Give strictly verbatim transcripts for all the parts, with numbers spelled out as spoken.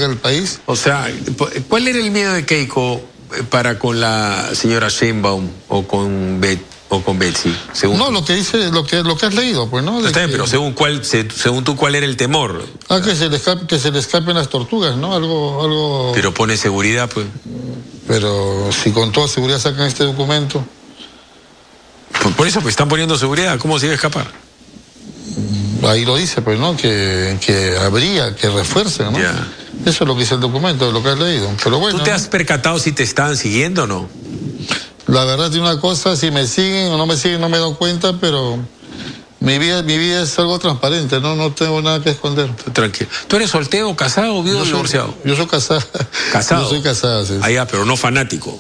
política del país. O sea, ¿cuál era el miedo de Keiko para con la señora Sheinbaum o con Bet, o con Betsy? Según no, lo que dice, lo que lo que has leído, pues, ¿no? Está bien, que, pero según cuál, según tú, ¿cuál era el temor? Ah, que se le escape, que se le escapen las tortugas, ¿no? Algo, algo. Pero pone seguridad, pues. Pero si con toda seguridad sacan este documento. Por, por eso, pues están poniendo seguridad. ¿Cómo se iba a escapar? Ahí lo dice, pues, ¿no? Que, que habría, que refuercen, ¿no? Yeah. Eso es lo que dice el documento, lo que has leído. Pero bueno, ¿tú te ¿no? has percatado si te estaban siguiendo o no? La verdad de una cosa, si me siguen o no me siguen, no me doy cuenta, pero mi vida, mi vida es algo transparente, ¿no? No tengo nada que esconder. Tranquilo. ¿Tú eres soltero, casado, viudo o divorciado? Yo soy casado. ¿Casado? Yo soy casado, sí. Ah, ya, pero no fanático.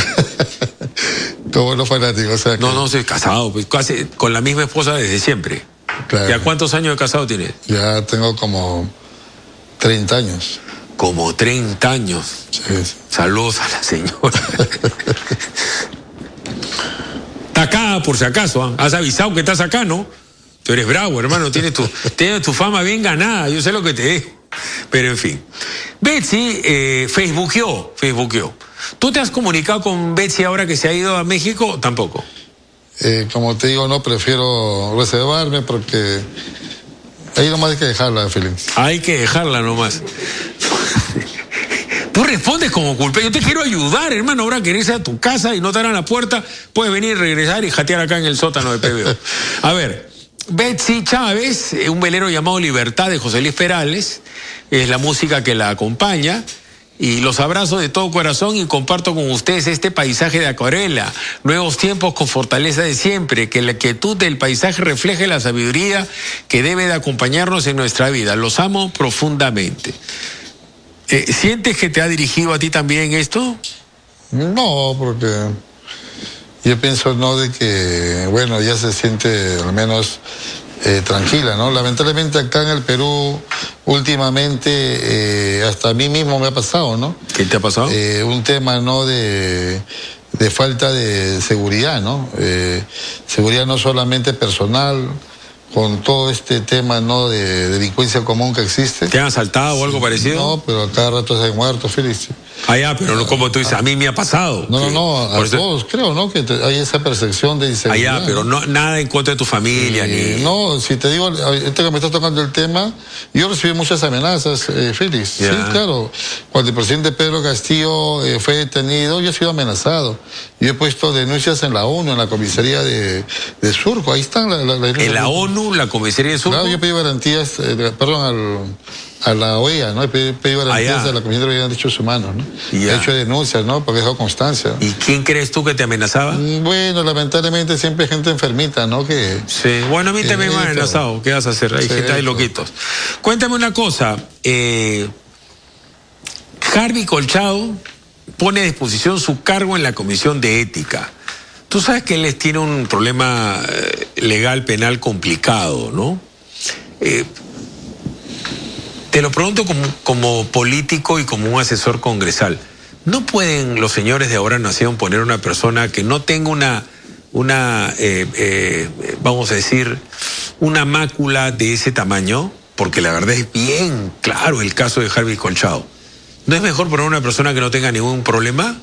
Como no fanático, o sea. No, que... no, soy casado, pues, casi con la misma esposa desde siempre. Claro. ¿Ya cuántos años de casado tienes? Ya tengo como treinta años. Como treinta años. Sí, sí. Saludos a la señora. Está acá, por si acaso. ¿eh? Has avisado que estás acá, ¿no? Tú eres bravo, hermano. Tienes tu, tienes tu fama bien ganada. Yo sé lo que te dejo. Pero en fin. Betsy eh, Facebookeó. Facebookeó. ¿Tú te has comunicado con Betsy ahora que se ha ido a México? Tampoco. Eh, como te digo, no, prefiero reservarme porque ahí nomás hay que dejarla, Félix. Hay que dejarla nomás. Tú respondes como culpable. Yo te quiero ayudar, hermano. Ahora querés ir a tu casa y no te abran la puerta. Puedes venir, regresar y jatear acá en el sótano de P B O. A ver, Betsy Chávez, un velero llamado Libertad de José Luis Perales, es la música que la acompaña. Y los abrazo de todo corazón y comparto con ustedes este paisaje de acuarela. Nuevos tiempos con fortaleza de siempre. Que la quietud del paisaje refleje la sabiduría que debe de acompañarnos en nuestra vida. Los amo profundamente. Eh, ¿Sientes que te ha dirigido a ti también esto? No, porque yo pienso, no, de que, bueno, ya se siente al menos eh, tranquila, ¿no? Lamentablemente acá en el Perú, últimamente, eh, hasta a mí mismo me ha pasado, ¿no? ¿Qué te ha pasado? Eh, un tema, ¿no?, de, de falta de seguridad, ¿no? Eh, seguridad no solamente personal, con todo este tema, ¿no?, de delincuencia común que existe. ¿Te han asaltado o algo parecido? No, pero a cada rato se han muerto, Félix. Ah, ya, pero no como tú dices, a mí me ha pasado. No, no, no, a Por eso... todos creo, ¿no?, que te, hay esa percepción de inseguridad. Ah, ya, pero no, nada en contra de tu familia, eh, ni... No, si te digo, este que me estás tocando el tema, yo recibí muchas amenazas, eh, Félix. Ya. Sí, claro. Cuando el presidente Pedro Castillo eh, fue detenido, yo he sido amenazado. Yo he puesto denuncias en la ONU, en la comisaría de, de Surco. Ahí están las la, la ¿En la ONU, la comisaría de Surco? Claro, yo pedí garantías, eh, perdón, al, a la O E A, ¿no? He pedido garantías ah, a la Comisión de Derechos Humanos, ¿no? Ya. He hecho denuncias, ¿no? Porque he dejado constancia. ¿Y quién crees tú que te amenazaba? Bueno, lamentablemente siempre hay gente enfermita, ¿no? Que, sí, bueno, a mí también me han amenazado. ¿Qué vas a hacer? Hay sí, gente, hay loquitos. Cuéntame una cosa. Eh, Harvey Colchado pone a disposición su cargo en la Comisión de Ética. Tú sabes que él tiene un problema legal, penal complicado, ¿no? Eh, te lo pregunto como, como político y como un asesor congresal. ¿No pueden los señores de Ahora Nación poner una persona que no tenga una, una eh, eh, vamos a decir, una mácula de ese tamaño? Porque la verdad es bien claro el caso de Harvey Colchado. ¿No es mejor poner una persona que no tenga ningún problema?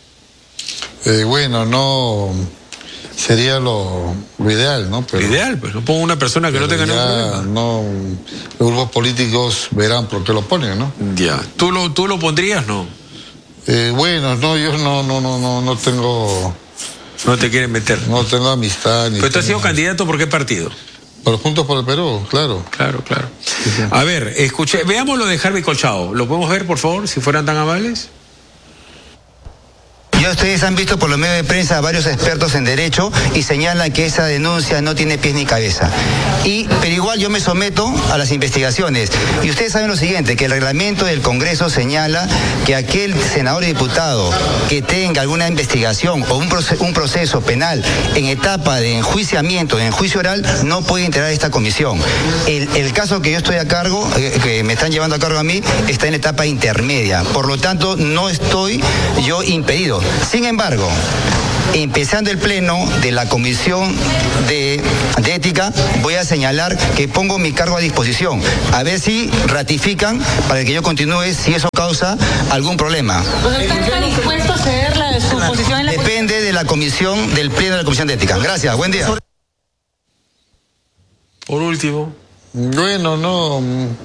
Eh, bueno, no sería lo, lo ideal, ¿no? Pero, lo ideal, pues no pongo una persona que no tenga ningún problema. No, los grupos políticos verán por qué lo ponen, ¿no? Ya. ¿Tú lo, tú lo pondrías, no? Eh, bueno, no, yo no, no, no, no, no tengo. No te quieren meter. No tengo amistad. Ni ¿Pero tú has sido nada. candidato por qué partido? Por Juntos por el Perú, claro. Claro, claro. Sí, sí. A ver, escuché, veamos lo de Harvey Colchado. ¿Lo podemos ver, por favor, si fueran tan amables? Ya ustedes han visto por los medios de prensa a varios expertos en derecho y señalan que esa denuncia no tiene pies ni cabeza. Y, pero igual yo me someto a las investigaciones. Y ustedes saben lo siguiente, que el reglamento del Congreso señala que aquel senador y diputado que tenga alguna investigación o un proceso, un proceso penal en etapa de enjuiciamiento, en juicio oral, no puede integrar esta comisión. El, el caso que yo estoy a cargo, eh, que me están llevando a cargo a mí, está en etapa intermedia. Por lo tanto, no estoy yo impedido. Sin embargo, empezando el pleno de la Comisión de, de Ética, voy a señalar que pongo mi cargo a disposición, a ver si ratifican para que yo continúe si eso causa algún problema. ¿Usted está dispuesto a ceder la, su posición en la Depende de la comisión, del pleno de la Comisión de Ética. Gracias, buen día. Por último. Bueno, no...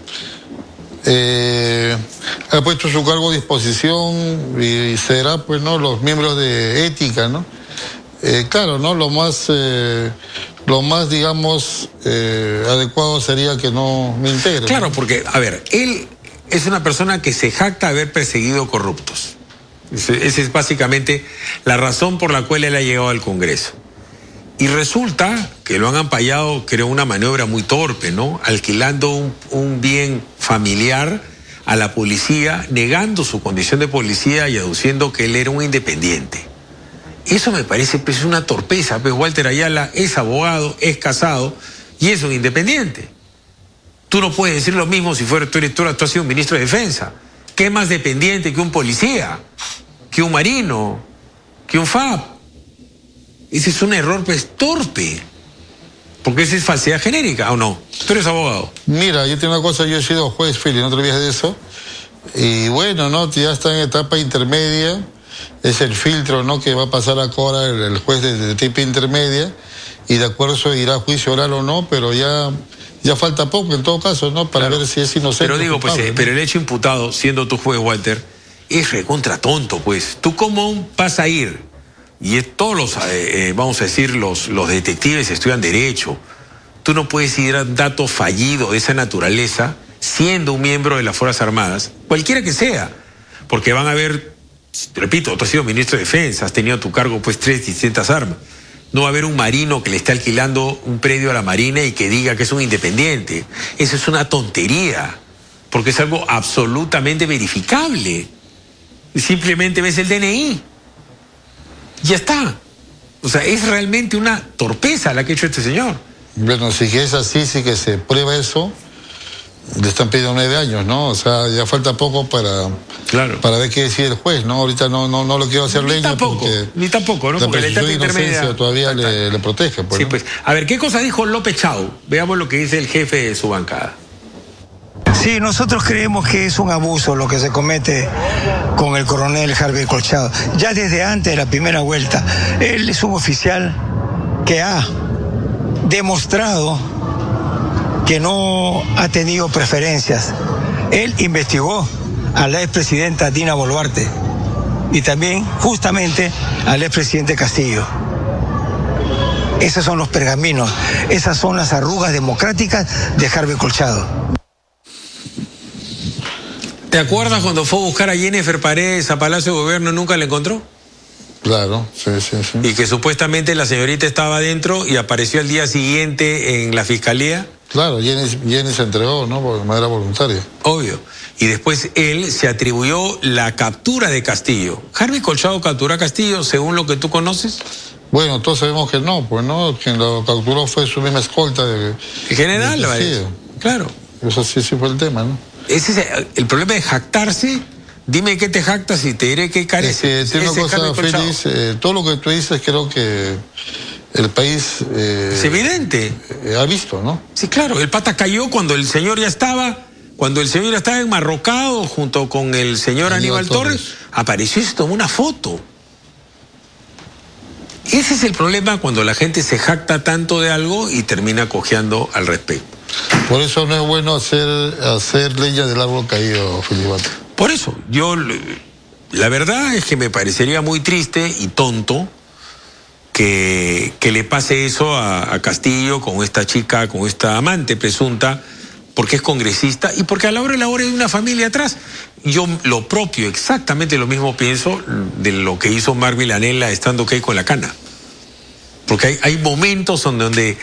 Eh, ha puesto su cargo a disposición y será, pues, no, los miembros de ética, ¿no? Eh, claro, ¿no? Lo más, eh, lo más, digamos, eh, adecuado sería que no me integre. Claro, ¿no? porque, a ver, él es una persona que se jacta de haber perseguido corruptos. Esa es básicamente la razón por la cual él ha llegado al Congreso. Y resulta que lo han ampallado, creo, una maniobra muy torpe, ¿no? Alquilando un, un bien familiar a la policía, negando su condición de policía y aduciendo que él era un independiente. Eso me parece, pues, una torpeza. Pues Walter Ayala es abogado, es casado y es un independiente. Tú no puedes decir lo mismo si fuera tú, eres, tú, tú has sido un ministro de Defensa. ¿Qué más dependiente que un policía, que un marino, que un F A P? Ese es un error, pues, torpe. Porque esa es falsedad genérica, ¿o no? Tú eres abogado. Mira, yo tengo una cosa, yo he sido juez, Fili, no te olvides de eso. Y bueno, ¿no? Ya está en etapa intermedia. Es el filtro, ¿no? Que va a pasar ahora el, el juez de, de etapa intermedia. Y de acuerdo a eso irá a juicio oral o no, pero ya, ya falta poco en todo caso, ¿no? Para claro. ver si es inocente. Pero digo, culpable, pues, eh, ¿no? Pero el hecho imputado, siendo tu juez, Walter, es recontra tonto, pues. ¿Tú cómo vas a ir? Y es todos los, eh, eh, vamos a decir, los, los detectives estudian derecho. Tú no puedes ir a un dato fallido de esa naturaleza siendo un miembro de las Fuerzas Armadas, cualquiera que sea, porque van a haber, repito, tú has sido ministro de Defensa, has tenido a tu cargo, pues, tres distintas armas. No va a haber un marino que le esté alquilando un predio a la Marina y que diga que es un independiente. Eso es una tontería, porque es algo absolutamente verificable. Simplemente ves el D N I. Ya está. O sea, es realmente una torpeza la que ha hecho este señor. Bueno, si es así, si que se prueba eso, le están pidiendo nueve años, ¿no? O sea, ya falta poco para, claro. para ver qué decide el juez, ¿no? Ahorita no, no, no lo quiero hacer leña tampoco, porque... Ni tampoco, ¿no? La Porque la etapa intermedia todavía le, le protege. Pues, sí, ¿no? pues. A ver, ¿qué cosa dijo López Chau? Veamos lo que dice el jefe de su bancada. Sí, nosotros creemos que es un abuso lo que se comete con el coronel Harvey Colchado. Ya desde antes de la primera vuelta, él es un oficial que ha demostrado que no ha tenido preferencias. Él investigó a la expresidenta Dina Boluarte y también justamente al expresidente Castillo. Esos son los pergaminos, esas son las arrugas democráticas de Harvey Colchado. ¿Te acuerdas cuando fue a buscar a Jennifer Paredes a Palacio de Gobierno y nunca la encontró? Claro, sí, sí, sí. Y que supuestamente la señorita estaba adentro y apareció al día siguiente en la fiscalía. Claro, Jenny, Jenny se entregó, ¿no? De manera voluntaria. Obvio. Y después él se atribuyó la captura de Castillo. ¿Harvey Colchado capturó a Castillo según lo que tú conoces? Bueno, todos sabemos que no, pues no, quien lo capturó fue su misma escolta de... El general, de ¿vale? Claro. Eso sí, sí fue el tema, ¿no? Ese es el problema de jactarse. Dime qué te jactas y te diré qué carece. Es que tiene una cosa, Félix, eh, todo lo que tú dices creo que el país... Eh, es evidente. Eh, ha visto, ¿no? Sí, claro, el pata cayó cuando el señor ya estaba, cuando el señor ya estaba enmarrocado junto con el señor Aníbal, Aníbal Torres, Torres, apareció y se tomó una foto. Ese es el problema cuando la gente se jacta tanto de algo y termina cojeando al respecto. Por eso no es bueno hacer, hacer leña del árbol caído, Filiberto. Por eso, yo, la verdad es que me parecería muy triste y tonto que, que le pase eso a, a Castillo con esta chica, con esta amante presunta, porque es congresista y porque a la hora de la hora hay una familia atrás. Yo lo propio, exactamente lo mismo pienso de lo que hizo Marc Milanella estando ok con la cana. Porque hay, hay momentos donde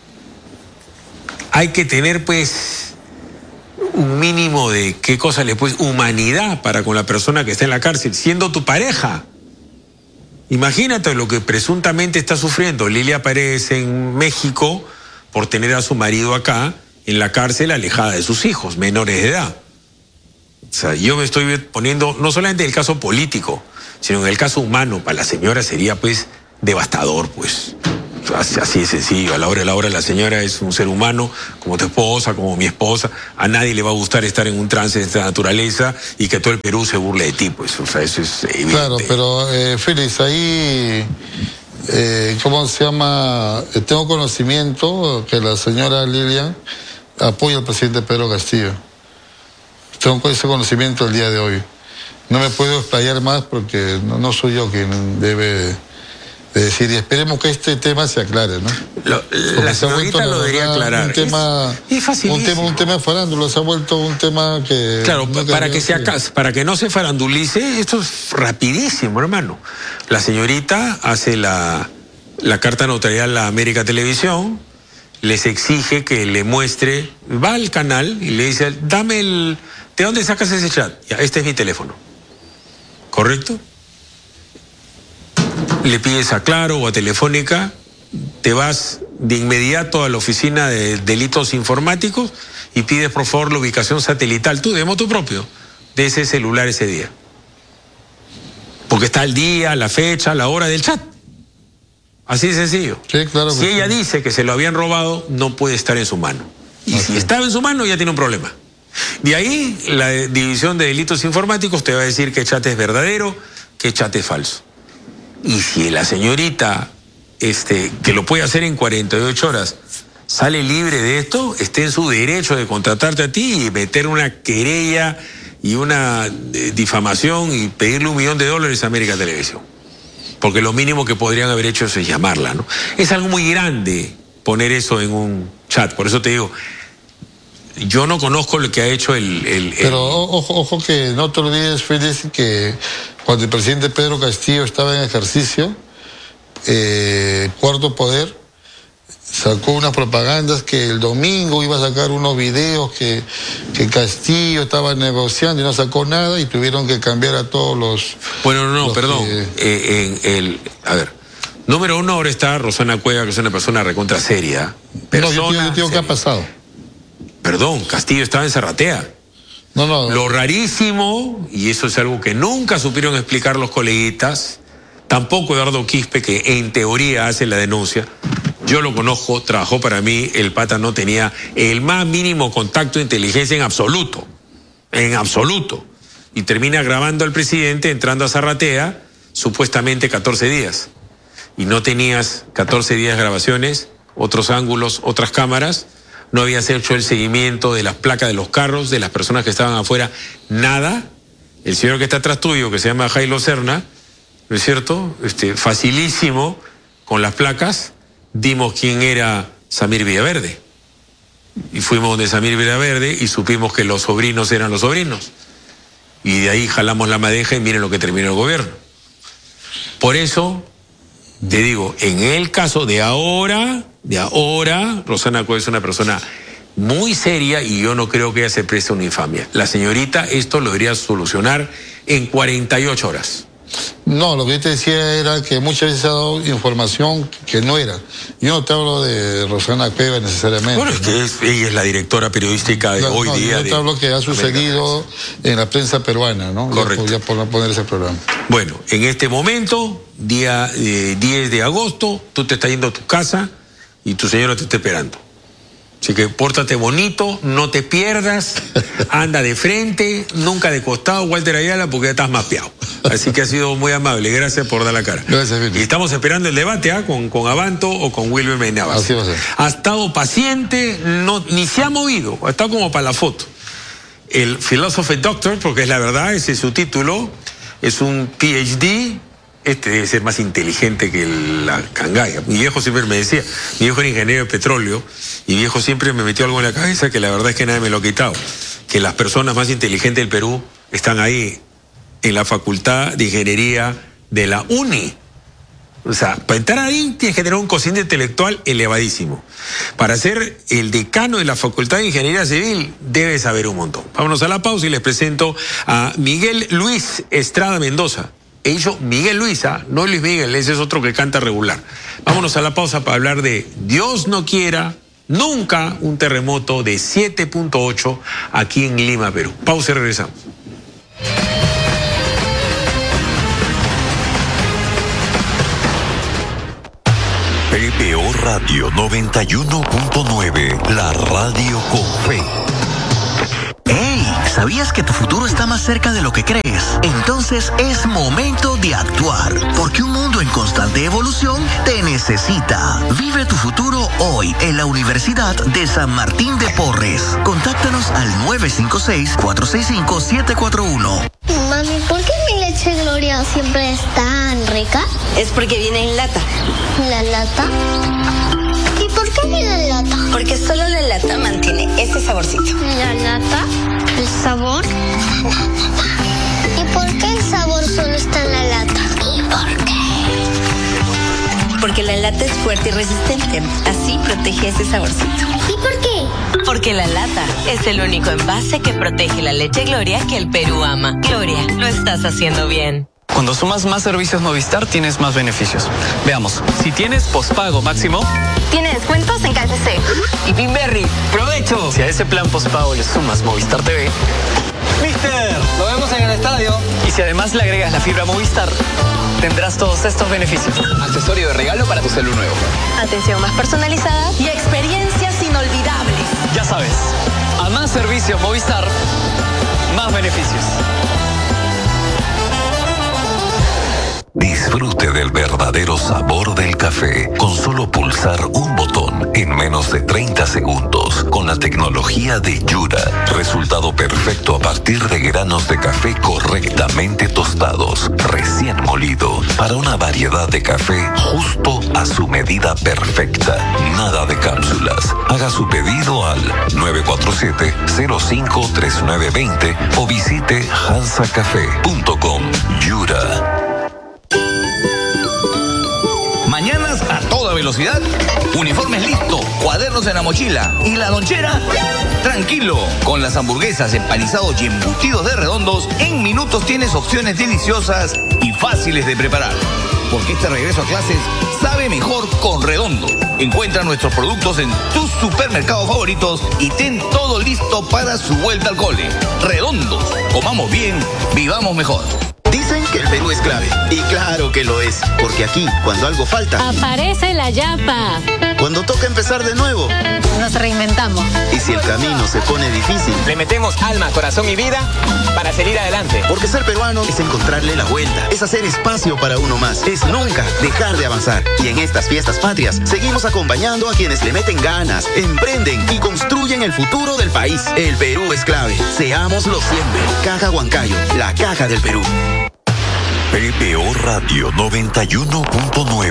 hay que tener, pues, un mínimo de, ¿qué cosa le pues? Humanidad para con la persona que está en la cárcel, siendo tu pareja. Imagínate lo que presuntamente está sufriendo Lilia Paredes en México por tener a su marido acá, en la cárcel, alejada de sus hijos, menores de edad. O sea, yo me estoy poniendo, no solamente en el caso político, sino en el caso humano, para la señora sería, pues, devastador, pues. Así, así de sencillo. A la hora de la hora la señora es un ser humano, como tu esposa, como mi esposa. A nadie le va a gustar estar en un trance de esta naturaleza y que todo el Perú se burle de ti, pues. O sea, eso es evidente. Claro, pero eh, Félix, ahí, eh, ¿cómo se llama? Eh, tengo conocimiento que la señora Lilian apoya al presidente Pedro Castillo. Tengo ese conocimiento el día de hoy. No me puedo explayar más porque no, no soy yo quien debe de decir, y esperemos que este tema se aclare, ¿no? Lo, la señorita lo debería aclarar. Un tema, es, es un tema, un tema de farándula, se ha vuelto un tema que... Claro, no para que se acá, para que no se farandulice, esto es rapidísimo, hermano. La señorita hace la, la carta notarial a la América Televisión, les exige que le muestre, va al canal y le dice, dame el... ¿De dónde sacas ese chat? Ya, este es mi teléfono. ¿Correcto? Le pides a Claro o a Telefónica, te vas de inmediato a la oficina de delitos informáticos y pides por favor la ubicación satelital, tú de moto propio, de ese celular ese día. Porque está el día, la fecha, la hora del chat. Así de sencillo. Sí, claro que si ella sí. dice que se lo habían robado, no puede estar en su mano. Y okay. si estaba en su mano, ya tiene un problema. De ahí, la división de delitos informáticos te va a decir qué chat es verdadero, qué chat es falso. Y si la señorita, este, que lo puede hacer en cuarenta y ocho horas, sale libre de esto, esté en su derecho de contratarte a ti y meter una querella y una eh, difamación y pedirle un millón de dólares a América Televisión. Porque lo mínimo que podrían haber hecho es llamarla, ¿no? Es algo muy grande poner eso en un chat. Por eso te digo, yo no conozco lo que ha hecho el... el, el... Pero ojo, ojo que no te olvides, Félix, que cuando el presidente Pedro Castillo estaba en ejercicio, eh, Cuarto Poder sacó unas propagandas que el domingo iba a sacar unos videos que, que Castillo estaba negociando y no sacó nada y tuvieron que cambiar a todos los... Bueno, no, no, perdón. Que... Eh, en el, a ver, número uno ahora está Rosana Cueva, que es una persona recontra seria. Persona no, yo digo, yo digo ¿qué ha pasado? Perdón, Castillo estaba en Zarratea. No, no. Lo rarísimo, y eso es algo que nunca supieron explicar los coleguitas, tampoco Eduardo Quispe, que en teoría hace la denuncia, yo lo conozco, trabajó para mí, el pata no tenía el más mínimo contacto de inteligencia en absoluto, en absoluto. Y termina grabando al presidente entrando a Zarratea, supuestamente catorce días. Y no tenías catorce días grabaciones, otros ángulos, otras cámaras. No habías hecho el seguimiento de las placas de los carros, de las personas que estaban afuera, nada. El señor que está atrás tuyo, que se llama Jailo Serna, ¿no es cierto? Este, facilísimo, con las placas, dimos quién era Samir Villaverde. Y fuimos donde Samir Villaverde y supimos que los sobrinos eran los sobrinos. Y de ahí jalamos la madeja y miren lo que terminó el gobierno. Por eso, te digo, en el caso de ahora... De ahora, Rosana Cueva es una persona muy seria y yo no creo que ella se preste una infamia. La señorita esto lo debería solucionar en cuarenta y ocho horas. No, lo que yo te decía era que muchas veces ha dado información que no era. Yo no te hablo de Rosana Cueva necesariamente. Bueno, es que ¿no? es, ella es la directora periodística de no, hoy no, día. Yo te hablo que ha sucedido en la prensa peruana, ¿no? Correcto. Ya por no poner ese programa. Bueno, en este momento, día eh, diez de agosto, tú te estás yendo a tu casa y tu señora te está esperando. Así que pórtate bonito, no te pierdas, anda de frente, nunca de costado, Walter Ayala, porque ya estás mapeado. Así que ha sido muy amable, gracias por dar la cara. Gracias, Felipe. Y estamos esperando el debate ¿eh? con, con Abanto o con Wilber Meynavas. Así va a ser. Ha estado paciente, no, ni se ha movido, ha estado como para la foto. El Philosophy Doctor, porque es la verdad, ese es su título, es un P H D. Este debe ser más inteligente que la cangaya. Mi viejo siempre me decía, mi viejo era ingeniero de petróleo, y mi viejo siempre me metió algo en la cabeza que la verdad es que nadie me lo ha quitado. Que las personas más inteligentes del Perú están ahí, en la Facultad de Ingeniería de la UNI. O sea, para entrar ahí tienes que tener un cociente intelectual elevadísimo. Para ser el decano de la Facultad de Ingeniería Civil, debes saber un montón. Vámonos a la pausa y les presento a Miguel Luis Estrada Mendoza. He dicho Miguel Luisa, no Luis Miguel, ese es otro que canta regular. Vámonos a la pausa para hablar de Dios no quiera, nunca un terremoto de siete punto ocho aquí en Lima, Perú. Pausa y regresamos. Radio noventa y uno punto nueve, la radio con fe. ¡Hey! ¿Sabías que tu futuro está más cerca de lo que crees? Entonces es momento de actuar, porque un mundo en constante evolución te necesita. Vive tu futuro hoy en la Universidad de San Martín de Porres. Contáctanos al nueve cinco seis, cuatro seis cinco, siete cuatro uno. Mami, ¿por qué mi leche Gloria siempre es tan rica? Es porque viene en lata. ¿La lata? ¿Y por qué viene en lata? Porque solo la lata mantiene ese saborcito. ¿La lata? ¿El sabor? ¿Y por qué el sabor solo está en la lata? ¿Y por qué? Porque la lata es fuerte y resistente. Así protege ese saborcito. ¿Y por qué? Porque la lata es el único envase que protege la leche Gloria que el Perú ama. Gloria, lo estás haciendo bien. Cuando sumas más servicios Movistar, tienes más beneficios. Veamos, si tienes pospago máximo, tiene descuentos en K F C y Pinberry. ¡Provecho! Si a ese plan pospago le sumas Movistar T V, ¡Mister! Lo vemos en el estadio. Y si además le agregas la fibra Movistar, tendrás todos estos beneficios. Accesorio de regalo para tu celular nuevo. Atención más personalizada y experiencias inolvidables. Ya sabes, a más servicios Movistar, más beneficios. Disfrute del verdadero sabor del café con solo pulsar un botón en menos de treinta segundos con la tecnología de Yura. Resultado perfecto a partir de granos de café correctamente tostados, recién molido, para una variedad de café justo a su medida perfecta. Nada de cápsulas. Haga su pedido al nueve cuatro siete, cero cinco tres nueve dos cero o visite hansa café punto com. Yura. Mañanas a toda velocidad, uniformes listo, cuadernos en la mochila y la lonchera. Tranquilo, con las hamburguesas, empanizados y embutidos de Redondos, en minutos tienes opciones deliciosas y fáciles de preparar. Porque este regreso a clases sabe mejor con Redondo. Encuentra nuestros productos en tus supermercados favoritos y ten todo listo para su vuelta al cole. Redondos, comamos bien, vivamos mejor. Dicen que el Perú es clave. Y claro que lo es. Porque aquí, cuando algo falta, aparece la yapa. Cuando toca empezar de nuevo, nos reinventamos. Y si el camino se pone difícil, le metemos alma, corazón y vida para salir adelante. Porque ser peruano es encontrarle la vuelta. Es hacer espacio para uno más. Es nunca dejar de avanzar. Y en estas fiestas patrias, seguimos acompañando a quienes le meten ganas, emprenden y construyen el futuro del país. El Perú es clave. Seámoslo siempre. Caja Huancayo, la caja del Perú. P P O Radio noventa y uno punto nueve.